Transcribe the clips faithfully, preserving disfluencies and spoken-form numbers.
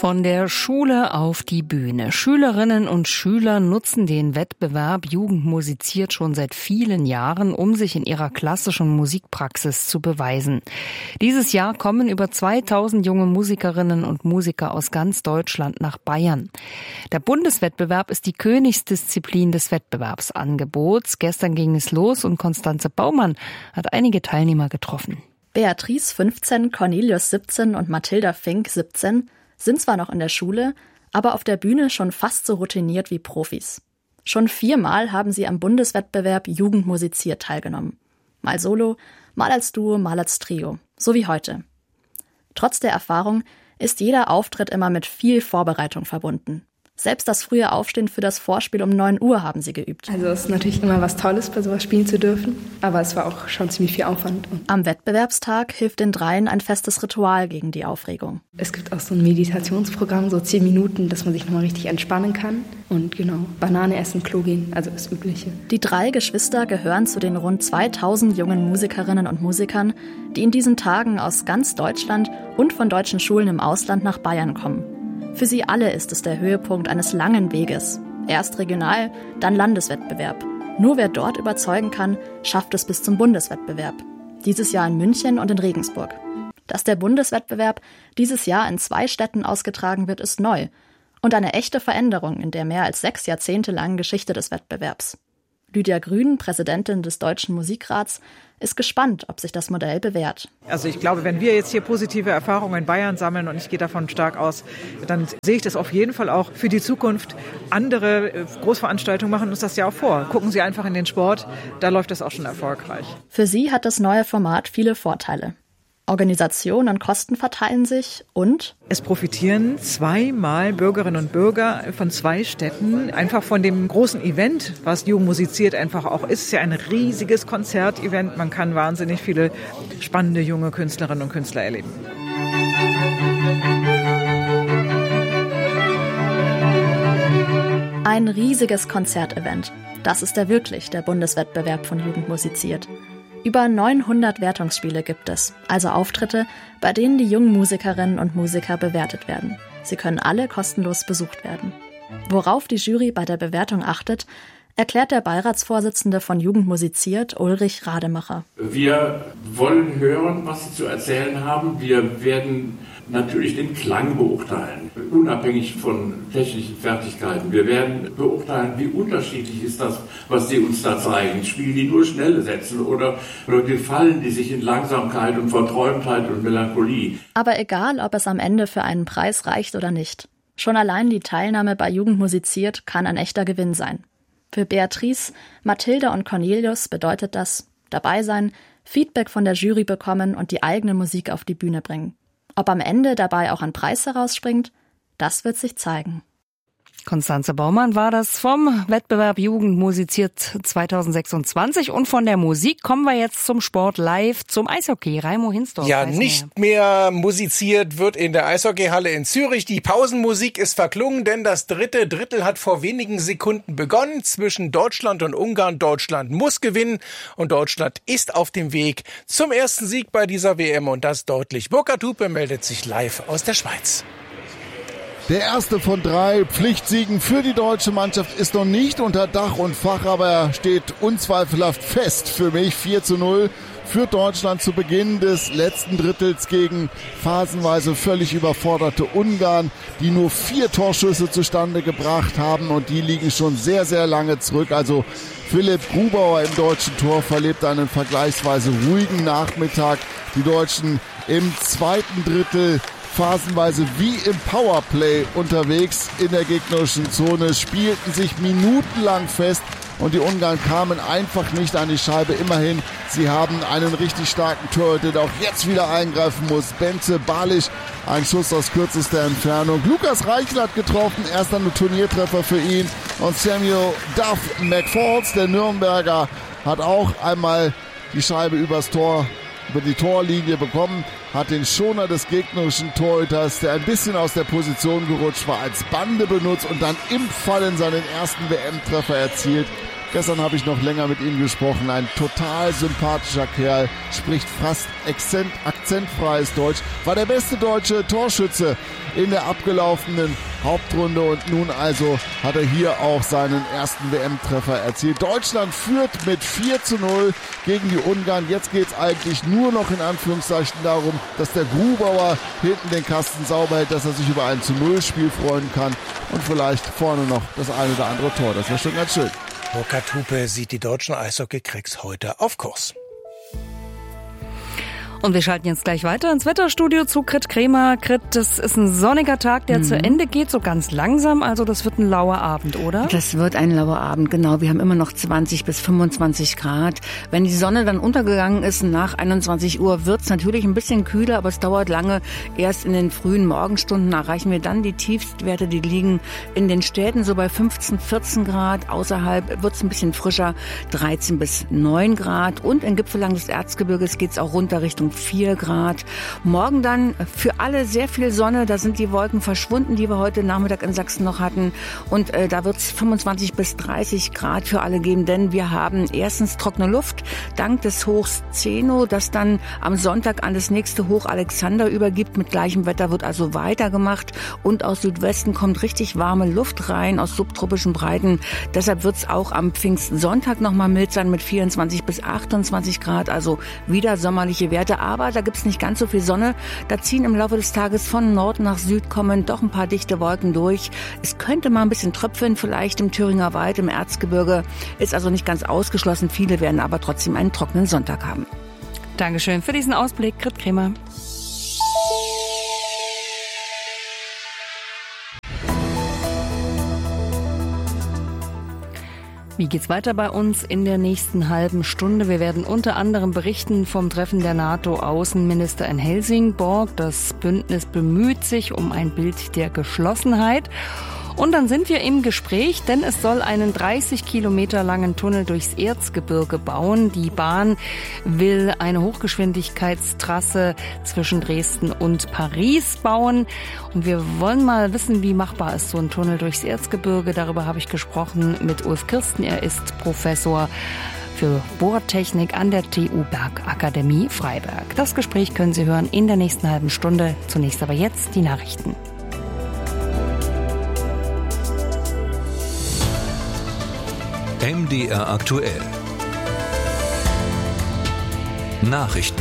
Von der Schule auf die Bühne. Schülerinnen und Schüler nutzen den Wettbewerb Jugend musiziert schon seit vielen Jahren, um sich in ihrer klassischen Musikpraxis zu beweisen. Dieses Jahr kommen über zweitausend junge Musikerinnen und Musiker aus ganz Deutschland nach Bayern. Der Bundeswettbewerb ist die Königsdisziplin des Wettbewerbsangebots. Gestern ging es los und Constanze Baumann hat einige Teilnehmer getroffen. Beatrice fünfzehn, Cornelius siebzehn und Mathilda Fink siebzehn sind zwar noch in der Schule, aber auf der Bühne schon fast so routiniert wie Profis. Schon viermal haben sie am Bundeswettbewerb Jugend musiziert teilgenommen. Mal solo, mal als Duo, mal als Trio. So wie heute. Trotz der Erfahrung ist jeder Auftritt immer mit viel Vorbereitung verbunden. Selbst das frühe Aufstehen für das Vorspiel um neun Uhr haben sie geübt. Also es ist natürlich immer was Tolles, bei sowas spielen zu dürfen, aber es war auch schon ziemlich viel Aufwand. Am Wettbewerbstag hilft den dreien ein festes Ritual gegen die Aufregung. Es gibt auch so ein Meditationsprogramm, so zehn Minuten, dass man sich nochmal richtig entspannen kann. Und genau, Banane essen, Klo gehen, also das Übliche. Die drei Geschwister gehören zu den rund zweitausend jungen Musikerinnen und Musikern, die in diesen Tagen aus ganz Deutschland und von deutschen Schulen im Ausland nach Bayern kommen. Für sie alle ist es der Höhepunkt eines langen Weges. Erst regional, dann Landeswettbewerb. Nur wer dort überzeugen kann, schafft es bis zum Bundeswettbewerb. Dieses Jahr in München und in Regensburg. Dass der Bundeswettbewerb dieses Jahr in zwei Städten ausgetragen wird, ist neu. Und eine echte Veränderung in der mehr als sechs Jahrzehnte langen Geschichte des Wettbewerbs. Lydia Grün, Präsidentin des Deutschen Musikrats, ist gespannt, ob sich das Modell bewährt. Also ich glaube, wenn wir jetzt hier positive Erfahrungen in Bayern sammeln, und ich gehe davon stark aus, dann sehe ich das auf jeden Fall auch für die Zukunft. Andere Großveranstaltungen machen uns das ja auch vor. Gucken Sie einfach in den Sport, da läuft das auch schon erfolgreich. Für sie hat das neue Format viele Vorteile. Organisation und Kosten verteilen sich und es profitieren zweimal Bürgerinnen und Bürger von zwei Städten, einfach von dem großen Event, was Jugend musiziert einfach auch ist. Es ist ja ein riesiges Konzertevent. Man kann wahnsinnig viele spannende junge Künstlerinnen und Künstler erleben. Ein riesiges Konzertevent. Das ist er wirklich, der Bundeswettbewerb von Jugend musiziert. Über neunhundert Wertungsspiele gibt es, also Auftritte, bei denen die jungen Musikerinnen und Musiker bewertet werden. Sie können alle kostenlos besucht werden. Worauf die Jury bei der Bewertung achtet, erklärt der Beiratsvorsitzende von Jugend musiziert, Ulrich Rademacher. Wir wollen hören, was Sie zu erzählen haben. Wir werden natürlich den Klang beurteilen, unabhängig von technischen Fertigkeiten. Wir werden beurteilen, wie unterschiedlich ist das, was Sie uns da zeigen. Spielen die nur schnelle Sätze oder, oder gefallen die sich in Langsamkeit und Verträumtheit und Melancholie? Aber egal, ob es am Ende für einen Preis reicht oder nicht. Schon allein die Teilnahme bei Jugend musiziert kann ein echter Gewinn sein. Für Beatrice, Mathilda und Cornelius bedeutet das dabei sein, Feedback von der Jury bekommen und die eigene Musik auf die Bühne bringen. Ob am Ende dabei auch ein Preis herausspringt, das wird sich zeigen. Constanze Baumann war das vom Wettbewerb Jugend musiziert zweitausendsechsundzwanzig. Und von der Musik kommen wir jetzt zum Sport live, zum Eishockey. Raimo Hinsdorf. Ja, nicht mehr musiziert wird in der Eishockeyhalle in Zürich. Die Pausenmusik ist verklungen, denn das dritte Drittel hat vor wenigen Sekunden begonnen. Zwischen Deutschland und Ungarn. Deutschland muss gewinnen und Deutschland ist auf dem Weg zum ersten Sieg bei dieser W M und das deutlich. Burkhard Hupe meldet sich live aus der Schweiz. Der erste von drei Pflichtsiegen für die deutsche Mannschaft ist noch nicht unter Dach und Fach, aber er steht unzweifelhaft fest für mich. vier zu null für Deutschland zu Beginn des letzten Drittels gegen phasenweise völlig überforderte Ungarn, die nur vier Torschüsse zustande gebracht haben und die liegen schon sehr, sehr lange zurück. Also Philipp Grubauer im deutschen Tor verlebt einen vergleichsweise ruhigen Nachmittag. Die Deutschen im zweiten Drittel phasenweise wie im Powerplay unterwegs in der gegnerischen Zone, spielten sich minutenlang fest und die Ungarn kamen einfach nicht an die Scheibe. Immerhin, sie haben einen richtig starken Torhüter, der auch jetzt wieder eingreifen muss. Bence Balic, ein Schuss aus kürzester Entfernung. Lukas Reichel hat getroffen, erster Turniertreffer für ihn. Und Samuel Duff McFalls, der Nürnberger, hat auch einmal die Scheibe übers Tor, über die Torlinie bekommen, hat den Schoner des gegnerischen Torhüters, der ein bisschen aus der Position gerutscht war, als Bande benutzt und dann im Fallen seinen ersten W M-Treffer erzielt. Gestern habe ich noch länger mit ihm gesprochen. Ein total sympathischer Kerl, spricht fast akzent, akzentfreies Deutsch, war der beste deutsche Torschütze in der abgelaufenen Hauptrunde und nun also hat er hier auch seinen ersten W M-Treffer erzielt. Deutschland führt mit vier zu null gegen die Ungarn. Jetzt geht es eigentlich nur noch in Anführungszeichen darum, dass der Grubauer hinten den Kasten sauber hält, dass er sich über ein zu null Spiel freuen kann und vielleicht vorne noch das eine oder andere Tor. Das wäre schon ganz schön. Burkhard Hupe sieht die deutschen Eishockey-Cracks heute auf Kurs. Und wir schalten jetzt gleich weiter ins Wetterstudio zu Krit Kremer. Krit, das ist ein sonniger Tag, der mhm. zu Ende geht, so ganz langsam. Also das wird ein lauer Abend, oder? Das wird ein lauer Abend, genau. Wir haben immer noch zwanzig bis fünfundzwanzig Grad. Wenn die Sonne dann untergegangen ist, nach einundzwanzig Uhr, wird es natürlich ein bisschen kühler, aber es dauert lange. Erst in den frühen Morgenstunden erreichen wir dann die Tiefstwerte, die liegen in den Städten so bei fünfzehn, vierzehn Grad. Außerhalb wird es ein bisschen frischer, dreizehn bis neun Grad. Und in Gipfelang des Erzgebirges geht es auch runter Richtung vier Grad. Morgen dann für alle sehr viel Sonne. Da sind die Wolken verschwunden, die wir heute Nachmittag in Sachsen noch hatten. Und äh, da wird es fünfundzwanzig bis dreißig Grad für alle geben, denn wir haben erstens trockene Luft, dank des Hochs Zeno, das dann am Sonntag an das nächste Hoch Alexander übergibt. Mit gleichem Wetter wird also weitergemacht. Und aus Südwesten kommt richtig warme Luft rein aus subtropischen Breiten. Deshalb wird es auch am Pfingstsonntag nochmal mild sein mit vierundzwanzig bis achtundzwanzig Grad. Also wieder sommerliche Werte. Aber da gibt es nicht ganz so viel Sonne. Da ziehen im Laufe des Tages von Nord nach Süd kommen doch ein paar dichte Wolken durch. Es könnte mal ein bisschen tröpfeln, vielleicht im Thüringer Wald, im Erzgebirge. Ist also nicht ganz ausgeschlossen. Viele werden aber trotzdem einen trockenen Sonntag haben. Dankeschön für diesen Ausblick, Krit Kremer. Wie geht's weiter bei uns in der nächsten halben Stunde? Wir werden unter anderem berichten vom Treffen der NATO-Außenminister in Helsingborg. Das Bündnis bemüht sich um ein Bild der Geschlossenheit. Und dann sind wir im Gespräch, denn es soll einen dreißig Kilometer langen Tunnel durchs Erzgebirge bauen. Die Bahn will eine Hochgeschwindigkeitstrasse zwischen Dresden und Paris bauen. Und wir wollen mal wissen, wie machbar ist so ein Tunnel durchs Erzgebirge. Darüber habe ich gesprochen mit Ulf Kirsten. Er ist Professor für Bohrtechnik an der T U Bergakademie Freiberg. Das Gespräch können Sie hören in der nächsten halben Stunde. Zunächst aber jetzt die Nachrichten. M D R aktuell. Nachrichten.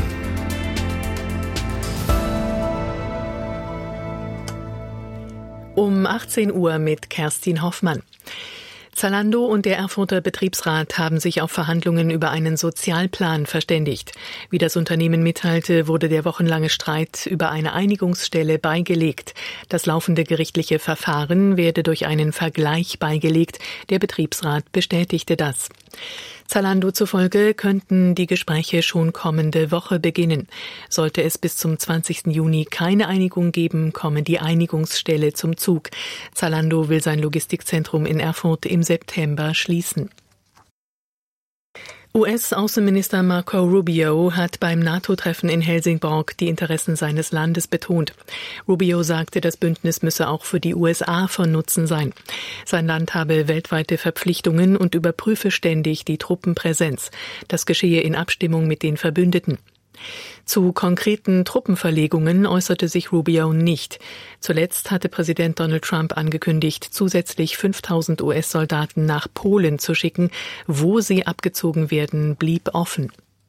Um achtzehn Uhr mit Kerstin Hoffmann. Zalando und der Erfurter Betriebsrat haben sich auf Verhandlungen über einen Sozialplan verständigt. Wie das Unternehmen mitteilte, wurde der wochenlange Streit über eine Einigungsstelle beigelegt. Das laufende gerichtliche Verfahren werde durch einen Vergleich beigelegt. Der Betriebsrat bestätigte das. Zalando zufolge könnten die Gespräche schon kommende Woche beginnen. Sollte es bis zum zwanzigsten Juni keine Einigung geben, komme die Einigungsstelle zum Zug. Zalando will sein Logistikzentrum in Erfurt im September schließen. U S-Außenminister Marco Rubio hat beim NATO-Treffen in Helsingborg die Interessen seines Landes betont. Rubio sagte, das Bündnis müsse auch für die U S A von Nutzen sein. Sein Land habe weltweite Verpflichtungen und überprüfe ständig die Truppenpräsenz. Das geschehe in Abstimmung mit den Verbündeten. Zu konkreten Truppenverlegungen äußerte sich Rubio nicht. Zuletzt hatte Präsident Donald Trump angekündigt, zusätzlich fünftausend U S-Soldaten nach Polen zu schicken. Wo sie abgezogen werden, blieb offen.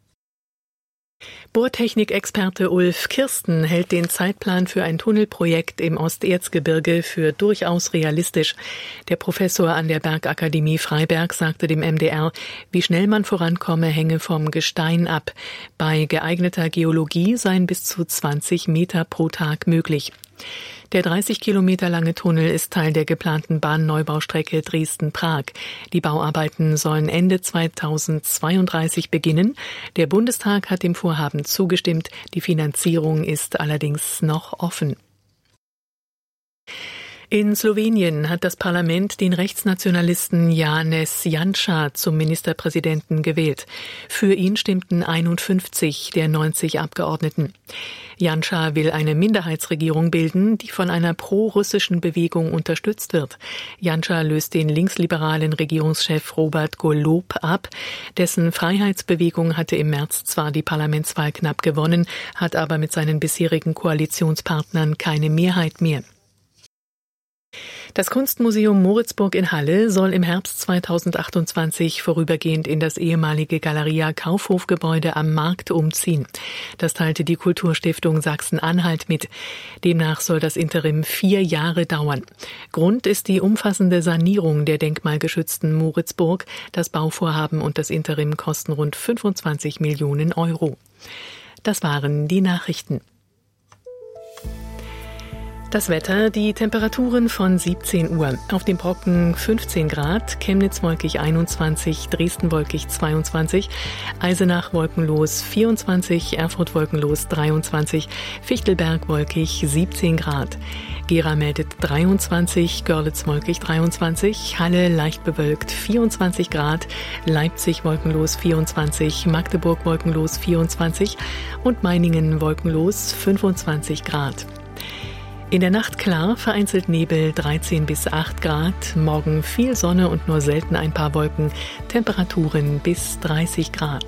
Bohrtechnikexperte Ulf Kirsten hält den Zeitplan für ein Tunnelprojekt im Osterzgebirge für durchaus realistisch. Der Professor an der Bergakademie Freiberg sagte dem M D R, wie schnell man vorankomme, hänge vom Gestein ab. Bei geeigneter Geologie seien bis zu zwanzig Meter pro Tag möglich. Der dreißig Kilometer lange Tunnel ist Teil der geplanten Bahnneubaustrecke Dresden-Prag. Die Bauarbeiten sollen Ende zweitausendzweiunddreißig beginnen. Der Bundestag hat dem Vorhaben zugestimmt. Die Finanzierung ist allerdings noch offen. In Slowenien hat das Parlament den Rechtsnationalisten Janez Janša zum Ministerpräsidenten gewählt. Für ihn stimmten einundfünfzig der neunzig Abgeordneten. Janša will eine Minderheitsregierung bilden, die von einer pro-russischen Bewegung unterstützt wird. Janša löst den linksliberalen Regierungschef Robert Golob ab. Dessen Freiheitsbewegung hatte im März zwar die Parlamentswahl knapp gewonnen, hat aber mit seinen bisherigen Koalitionspartnern keine Mehrheit mehr. Das Kunstmuseum Moritzburg in Halle soll im Herbst zweitausendachtundzwanzig vorübergehend in das ehemalige Galeria Kaufhofgebäude am Markt umziehen. Das teilte die Kulturstiftung Sachsen-Anhalt mit. Demnach soll das Interim vier Jahre dauern. Grund ist die umfassende Sanierung der denkmalgeschützten Moritzburg. Das Bauvorhaben und das Interim kosten rund fünfundzwanzig Millionen Euro. Das waren die Nachrichten. Das Wetter, die Temperaturen von siebzehn Uhr. Auf dem Brocken fünfzehn Grad, Chemnitz wolkig einundzwanzig, Dresden wolkig zweiundzwanzig, Eisenach wolkenlos vierundzwanzig, Erfurt wolkenlos dreiundzwanzig, Fichtelberg wolkig siebzehn Grad. Gera meldet dreiundzwanzig, Görlitz wolkig dreiundzwanzig, Halle leicht bewölkt vierundzwanzig Grad, Leipzig wolkenlos vierundzwanzig, Magdeburg wolkenlos vierundzwanzig und Meiningen wolkenlos fünfundzwanzig Grad. In der Nacht klar, vereinzelt Nebel dreizehn bis acht Grad, morgen viel Sonne und nur selten ein paar Wolken, Temperaturen bis dreißig Grad.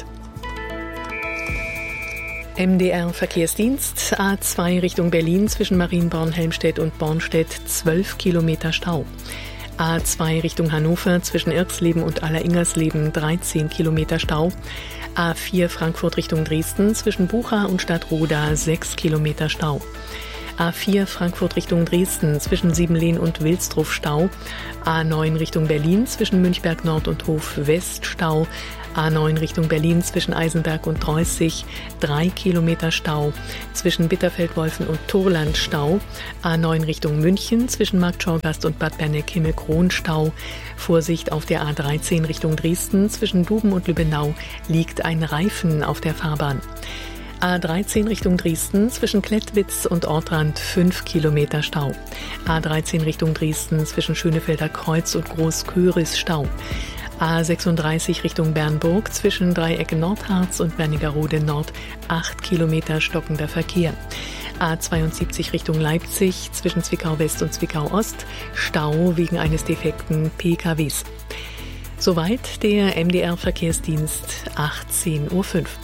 M D R Verkehrsdienst, A zwei Richtung Berlin zwischen Marienborn, Helmstedt und Bornstedt, zwölf Kilometer Stau. A zwei Richtung Hannover zwischen Irxleben und Alleringers-Leben, dreizehn Kilometer Stau. A vier Frankfurt Richtung Dresden zwischen Bucha und Stadtroda, sechs Kilometer Stau. A vier Frankfurt Richtung Dresden zwischen Siebenlehn und Wilsdruff Stau. A neun Richtung Berlin zwischen Münchberg Nord und Hof West Stau. A neun Richtung Berlin zwischen Eisenberg und Dreußig, drei Kilometer Stau. Zwischen Bitterfeld-Wolfen und Turland Stau. A neun Richtung München zwischen Marktschorgast und Bad Berneck-Himmelkron Stau. Vorsicht auf der A dreizehn Richtung Dresden zwischen Duben und Lübbenau liegt ein Reifen auf der Fahrbahn. A dreizehn Richtung Dresden zwischen Klettwitz und Ortrand fünf Kilometer Stau. A dreizehn Richtung Dresden zwischen Schönefelder Kreuz und Großköris Stau. A sechsunddreißig Richtung Bernburg zwischen Dreieck Nordharz und Wernigerode Nord acht Kilometer stockender Verkehr. A zweiundsiebzig Richtung Leipzig zwischen Zwickau West und Zwickau Ost Stau wegen eines defekten P K Ws. Soweit der M D R Verkehrsdienst, achtzehn Uhr fünf.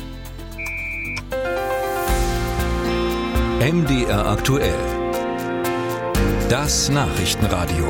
M D R aktuell. Das Nachrichtenradio.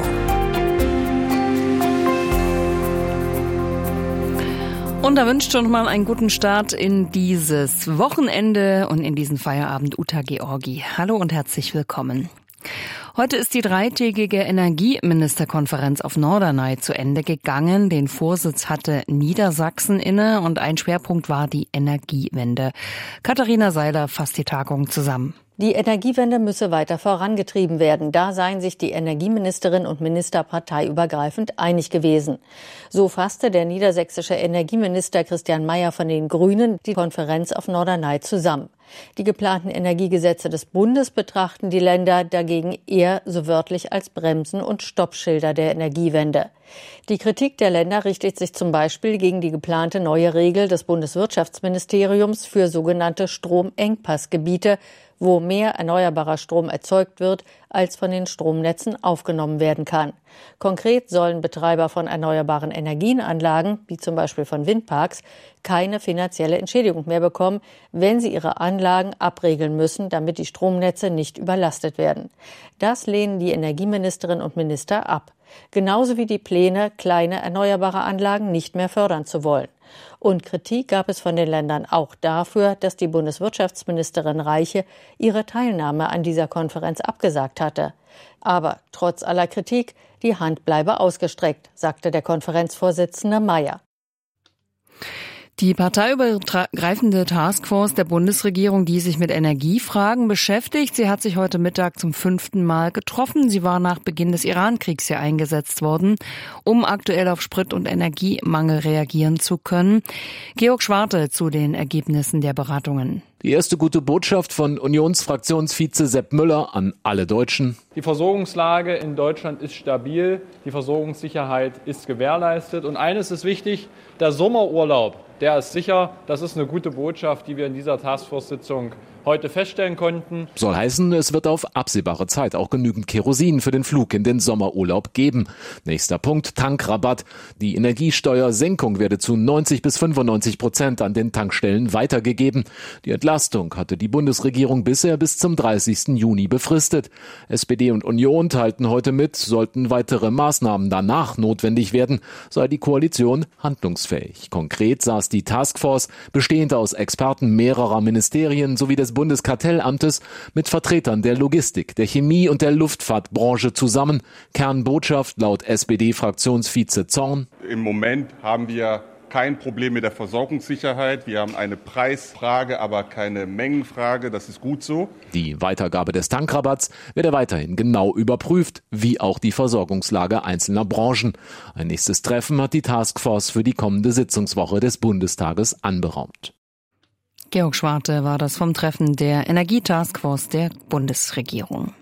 Und da wünscht schon mal einen guten Start in dieses Wochenende und in diesen Feierabend Uta Georgi. Hallo und herzlich willkommen. Heute ist die dreitägige Energieministerkonferenz auf Norderney zu Ende gegangen. Den Vorsitz hatte Niedersachsen inne und ein Schwerpunkt war die Energiewende. Katharina Seiler fasst die Tagung zusammen. Die Energiewende müsse weiter vorangetrieben werden. Da seien sich die Energieministerin und Minister parteiübergreifend einig gewesen. So fasste der niedersächsische Energieminister Christian Mayer von den Grünen die Konferenz auf Norderney zusammen. Die geplanten Energiegesetze des Bundes betrachten die Länder dagegen eher so wörtlich als Bremsen und Stoppschilder der Energiewende. Die Kritik der Länder richtet sich zum Beispiel gegen die geplante neue Regel des Bundeswirtschaftsministeriums für sogenannte Stromengpassgebiete, wo mehr erneuerbarer Strom erzeugt wird, als von den Stromnetzen aufgenommen werden kann. Konkret sollen Betreiber von erneuerbaren Energienanlagen, wie zum Beispiel von Windparks, keine finanzielle Entschädigung mehr bekommen, wenn sie ihre Anlagen abregeln müssen, damit die Stromnetze nicht überlastet werden. Das lehnen die Energieministerin und Minister ab. Genauso wie die Pläne, kleine erneuerbare Anlagen nicht mehr fördern zu wollen. Und Kritik gab es von den Ländern auch dafür, dass die Bundeswirtschaftsministerin Reiche ihre Teilnahme an dieser Konferenz abgesagt hatte. Aber trotz aller Kritik, die Hand bleibe ausgestreckt, sagte der Konferenzvorsitzende Mayer. Die parteiübergreifende Taskforce der Bundesregierung, die sich mit Energiefragen beschäftigt, sie hat sich heute Mittag zum fünften Mal getroffen. Sie war nach Beginn des Iran-Kriegs hier eingesetzt worden, um aktuell auf Sprit- und Energiemangel reagieren zu können. Georg Schwarte zu den Ergebnissen der Beratungen. Die erste gute Botschaft von Unionsfraktionsvize Sepp Müller an alle Deutschen. Die Versorgungslage in Deutschland ist stabil, die Versorgungssicherheit ist gewährleistet. Und eines ist wichtig, der Sommerurlaub, der ist sicher. Das ist eine gute Botschaft, die wir in dieser Taskforce-Sitzung heute feststellen konnten. Soll heißen, es wird auf absehbare Zeit auch genügend Kerosin für den Flug in den Sommerurlaub geben. Nächster Punkt, Tankrabatt. Die Energiesteuersenkung werde zu neunzig bis fünfundneunzig Prozent an den Tankstellen weitergegeben. Die Entlastung hatte die Bundesregierung bisher bis zum dreißigsten Juni befristet. S P D und Union teilten heute mit, sollten weitere Maßnahmen danach notwendig werden, sei die Koalition handlungsfähig. Konkret saß die Taskforce, bestehend aus Experten mehrerer Ministerien sowie des Bundeskartellamtes, mit Vertretern der Logistik, der Chemie und der Luftfahrtbranche zusammen. Kernbotschaft laut S P D-Fraktionsvize Zorn: Im Moment haben wir kein Problem mit der Versorgungssicherheit. Wir haben eine Preisfrage, aber keine Mengenfrage. Das ist gut so. Die Weitergabe des Tankrabatts werde weiterhin genau überprüft, wie auch die Versorgungslage einzelner Branchen. Ein nächstes Treffen hat die Taskforce für die kommende Sitzungswoche des Bundestages anberaumt. Georg Schwarte war das vom Treffen der Energietaskforce der Bundesregierung.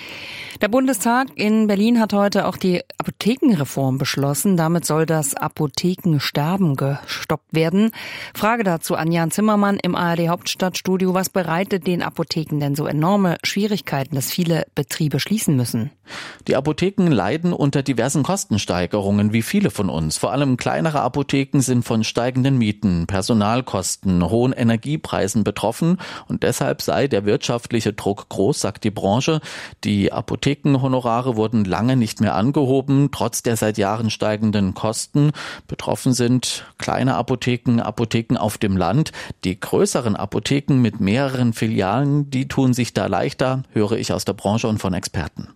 Der Bundestag in Berlin hat heute auch die Apothekenreform beschlossen. Damit soll das Apothekensterben gestoppt werden. Frage dazu an Jan Zimmermann im A R D Hauptstadtstudio. Was bereitet den Apotheken denn so enorme Schwierigkeiten, dass viele Betriebe schließen müssen? Die Apotheken leiden unter diversen Kostensteigerungen, wie viele von uns. Vor allem kleinere Apotheken sind von steigenden Mieten, Personalkosten, hohen Energiepreisen betroffen. Und deshalb sei der wirtschaftliche Druck groß, sagt die Branche. Die Apothekenhonorare wurden lange nicht mehr angehoben, trotz der seit Jahren steigenden Kosten. Betroffen sind kleine Apotheken, Apotheken auf dem Land. Die größeren Apotheken mit mehreren Filialen, die tun sich da leichter, höre ich aus der Branche und von Experten.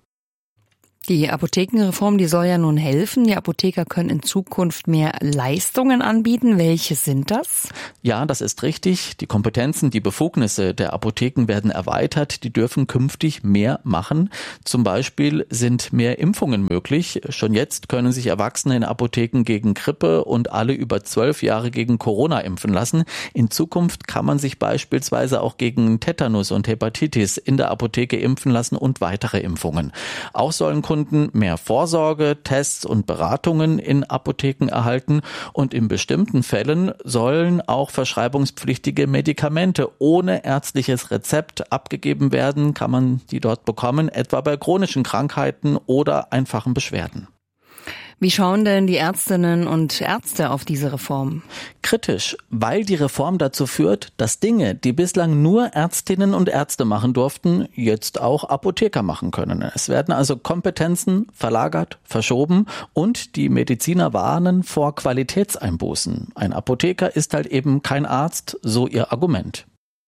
Die Apothekenreform, die soll ja nun helfen. Die Apotheker können in Zukunft mehr Leistungen anbieten. Welche sind das? Ja, das ist richtig. Die Kompetenzen, die Befugnisse der Apotheken werden erweitert. Die dürfen künftig mehr machen. Zum Beispiel sind mehr Impfungen möglich. Schon jetzt können sich Erwachsene in Apotheken gegen Grippe und alle über zwölf Jahre gegen Corona impfen lassen. In Zukunft kann man sich beispielsweise auch gegen Tetanus und Hepatitis in der Apotheke impfen lassen und weitere Impfungen. Auch sollen Kunden mehr Vorsorge, Tests und Beratungen in Apotheken erhalten und in bestimmten Fällen sollen auch verschreibungspflichtige Medikamente ohne ärztliches Rezept abgegeben werden, kann man die dort bekommen, etwa bei chronischen Krankheiten oder einfachen Beschwerden. Wie schauen denn die Ärztinnen und Ärzte auf diese Reform? Kritisch, weil die Reform dazu führt, dass Dinge, die bislang nur Ärztinnen und Ärzte machen durften, jetzt auch Apotheker machen können. Es werden also Kompetenzen verlagert, verschoben und die Mediziner warnen vor Qualitätseinbußen. Ein Apotheker ist halt eben kein Arzt, so ihr Argument.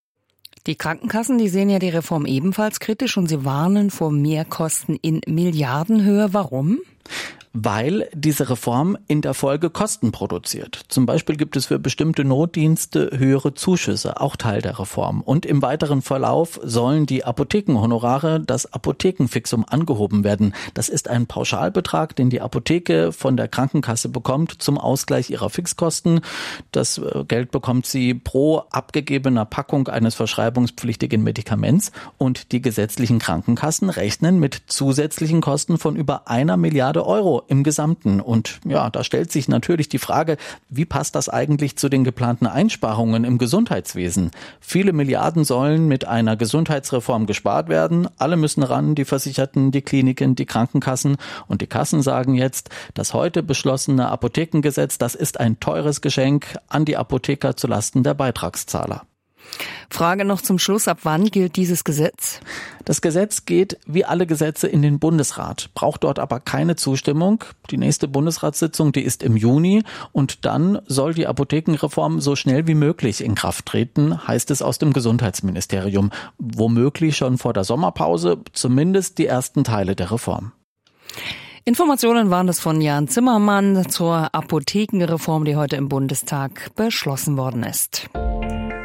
Die Krankenkassen, die sehen ja die Reform ebenfalls kritisch und sie warnen vor Mehrkosten in Milliardenhöhe. Warum? Weil diese Reform in der Folge Kosten produziert. Zum Beispiel gibt es für bestimmte Notdienste höhere Zuschüsse, auch Teil der Reform. Und im weiteren Verlauf sollen die Apothekenhonorare, das Apothekenfixum, angehoben werden. Das ist ein Pauschalbetrag, den die Apotheke von der Krankenkasse bekommt zum Ausgleich ihrer Fixkosten. Das Geld bekommt sie pro abgegebener Packung eines verschreibungspflichtigen Medikaments. Und die gesetzlichen Krankenkassen rechnen mit zusätzlichen Kosten von über einer Milliarde Euro im Gesamten. Und ja, da stellt sich natürlich die Frage, wie passt das eigentlich zu den geplanten Einsparungen im Gesundheitswesen? Viele Milliarden sollen mit einer Gesundheitsreform gespart werden. Alle müssen ran, die Versicherten, die Kliniken, die Krankenkassen. Und die Kassen sagen jetzt, das heute beschlossene Apothekengesetz, das ist ein teures Geschenk an die Apotheker zulasten der Beitragszahler. Frage noch zum Schluss, ab wann gilt dieses Gesetz? Das Gesetz geht wie alle Gesetze in den Bundesrat, braucht dort aber keine Zustimmung. Die nächste Bundesratssitzung, die ist im Juni und dann soll die Apothekenreform so schnell wie möglich in Kraft treten, heißt es aus dem Gesundheitsministerium. Womöglich schon vor der Sommerpause, zumindest die ersten Teile der Reform. Informationen waren das von Jan Zimmermann zur Apothekenreform, die heute im Bundestag beschlossen worden ist.